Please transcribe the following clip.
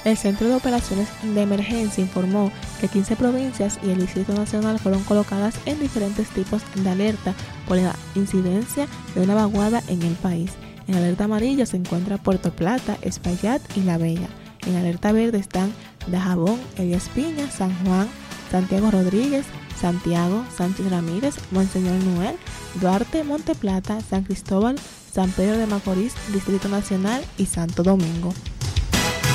El Centro de Operaciones de Emergencia informó que 15 provincias y el Distrito Nacional fueron colocadas en diferentes tipos de alerta por la incidencia de una vaguada en el país. En alerta amarilla se encuentra Puerto Plata, Espaillat y La Bella. En alerta verde están Dajabón, Elías Piña, San Juan, Santiago Rodríguez, Santiago, Sánchez Ramírez, Monseñor Noel, Duarte, Monte Plata, San Cristóbal, San Pedro de Macorís, Distrito Nacional y Santo Domingo.